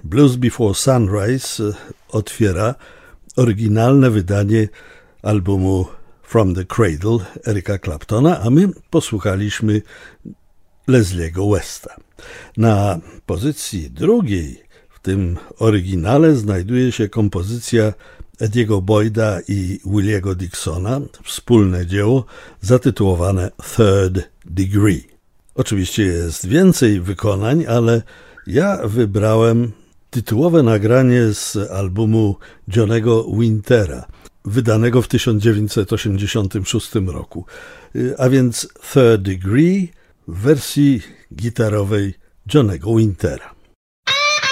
Blues Before Sunrise otwiera oryginalne wydanie albumu From the Cradle Erika Claptona, a my posłuchaliśmy Leslie'ego Westa. Na pozycji drugiej w tym oryginale znajduje się kompozycja Ediego Boyda i Williego Dixona, wspólne dzieło zatytułowane Third Degree. Oczywiście jest więcej wykonań, ale ja wybrałem tytułowe nagranie z albumu Johnnego Wintera, wydanego w 1986 roku, a więc Third Degree w wersji gitarowej Johnnego Wintera.